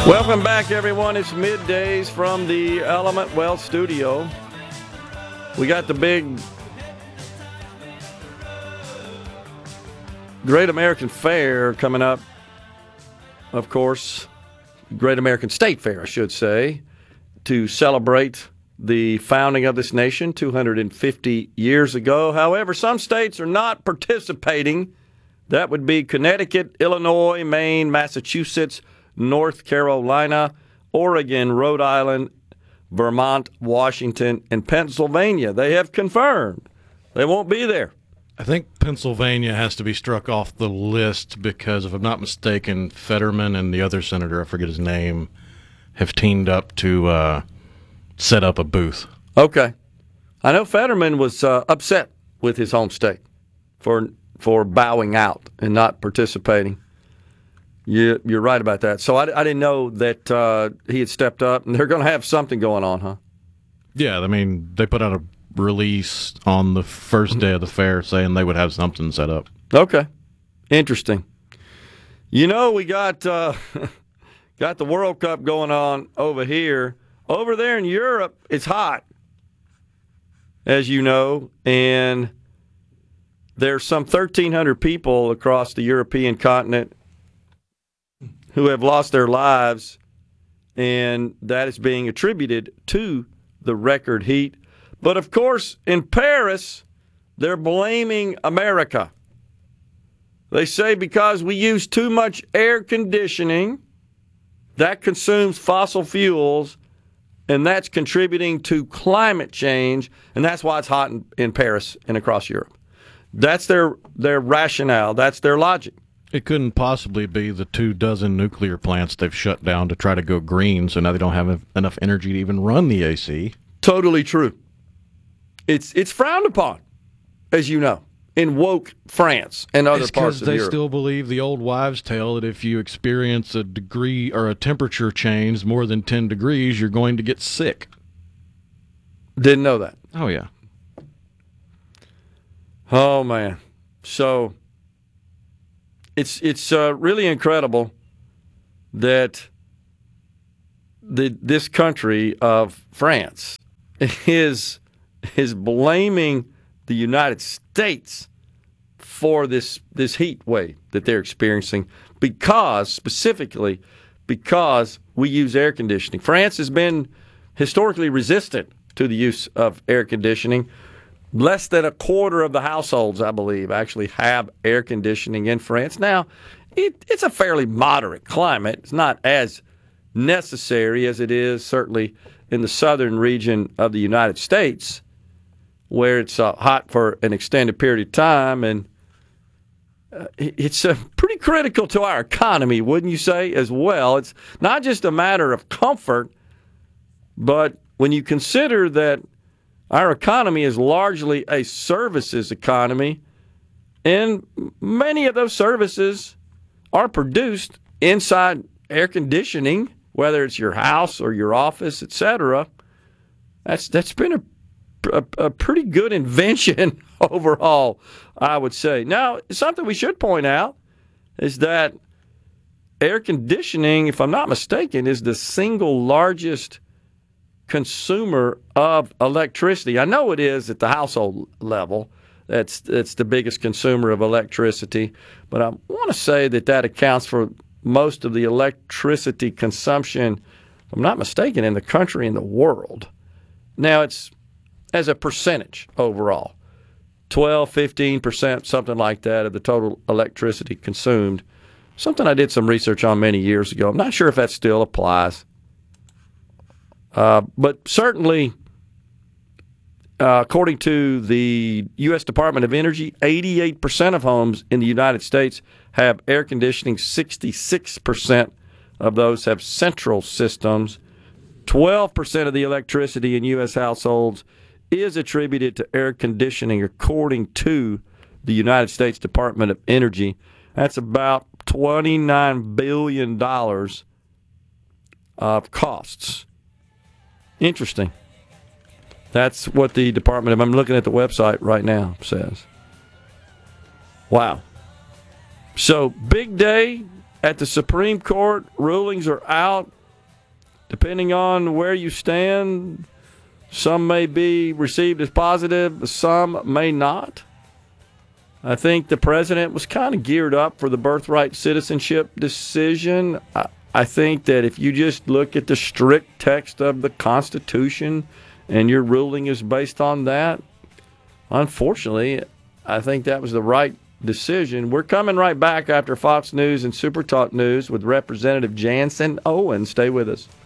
Welcome back, everyone. It's middays from the Element Wealth Studio. We got the big Great American Fair coming up, of course. Great American State Fair, I should say, to celebrate the founding of this nation 250 years ago. However, some states are not participating. That would be Connecticut, Illinois, Maine, Massachusetts, North Carolina, Oregon, Rhode Island, Vermont, Washington, and Pennsylvania. They have confirmed they won't be there. I think Pennsylvania has to be struck off the list because, if I'm not mistaken, Fetterman and the other senator, I forget his name, have teamed up to set up a booth. Okay. I know Fetterman was upset with his home state for bowing out and not participating. You're right about that. So I didn't know that he had stepped up, and they're going to have something going on, huh? Yeah, I mean, they put out a release on the first day of the fair saying they would have something set up. Okay. Interesting. You know, we got got the World Cup going on over here. Over there in Europe, it's hot, as you know, and there's some 1,300 people across the European continent who have lost their lives, and that is being attributed to the record heat. But, of course, in Paris, they're blaming America. They say because we use too much air conditioning, that consumes fossil fuels, and that's contributing to climate change, and that's why it's hot in Paris and across Europe. That's their rationale. That's their logic. It couldn't possibly be the 24 nuclear plants they've shut down to try to go green, so now they don't have enough energy to even run the AC. Totally true. It's frowned upon, as you know, in woke France and other parts of Europe. They still believe the old wives' tale that if you experience a degree or a temperature change more than 10 degrees, you're going to get sick. Didn't know that. Oh, yeah. Oh, man. So it's really incredible that this country of France is blaming the United States for this heat wave that they're experiencing specifically because we use air conditioning. France has been historically resistant to the use of air conditioning. Less than a quarter of the households, I believe, actually have air conditioning in France. Now, it's a fairly moderate climate. It's not as necessary as it is certainly in the southern region of the United States, where it's hot for an extended period of time, and it's pretty critical to our economy, wouldn't you say, as well? It's not just a matter of comfort, but when you consider that our economy is largely a services economy, and many of those services are produced inside air conditioning, whether it's your house or your office, etc. That's been a pretty good invention overall, I would say. Now, something we should point out is that air conditioning, if I'm not mistaken, is the single largest consumer of electricity. I know it is at the household level. It's the biggest consumer of electricity. But I want to say that accounts for most of the electricity consumption, if I'm not mistaken, in the country and the world. Now, it's as a percentage overall, 12, 15%, something like that of the total electricity consumed. Something I did some research on many years ago. I'm not sure if that still applies. But certainly, according to the U.S. Department of Energy, 88% of homes in the United States have air conditioning. 66% of those have central systems. 12% of the electricity in U.S. households is attributed to air conditioning, according to the United States Department of Energy. That's about $29 billion of costs. Interesting. That's what the Department of, I'm looking at the website right now, says. Wow. So, big day at the Supreme Court, rulings are out. Depending on where you stand, some may be received as positive, some may not. I think the president was kind of geared up for the birthright citizenship decision. I think that if you just look at the strict text of the Constitution and your ruling is based on that, unfortunately, I think that was the right decision. We're coming right back after Fox News and Super Talk News with Representative Jansen Owen. Stay with us.